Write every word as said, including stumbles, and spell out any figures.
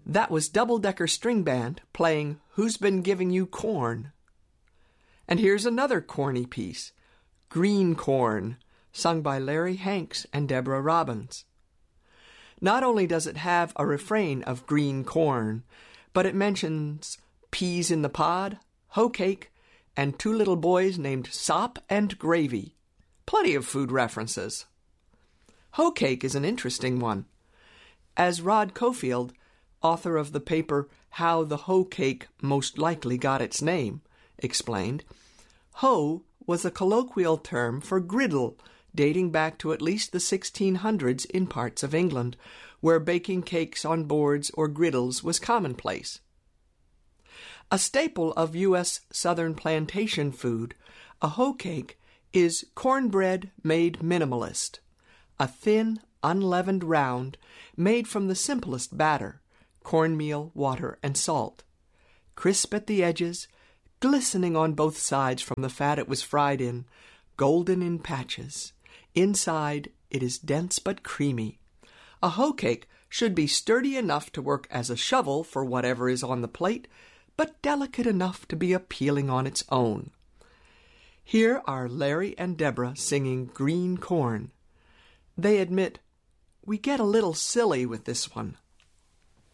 That was Double-Decker String Band playing Who's Been Giving You Corn? And here's another corny piece, Green Corn, sung by Larry Hanks and Deborah Robbins. Not only does it have a refrain of green corn, but it mentions peas in the pod, hoe cake, and two little boys named Sop and Gravy. Plenty of food references. Hoe cake is an interesting one. As Rod Cofield, author of the paper How the Hoe Cake Most Likely Got Its Name, explained, hoe was a colloquial term for griddle, dating back to at least the sixteen hundreds in parts of England, where baking cakes on boards or griddles was commonplace. A staple of U S Southern plantation food, a hoe cake is cornbread made minimalist, a thin, unleavened round made from the simplest batter, cornmeal, water, and salt. Crisp at the edges, glistening on both sides from the fat it was fried in, golden in patches. Inside, it is dense but creamy. A hoe cake should be sturdy enough to work as a shovel for whatever is on the plate, but delicate enough to be appealing on its own. Here are Larry and Deborah singing Green Corn. They admit, we get a little silly with this one.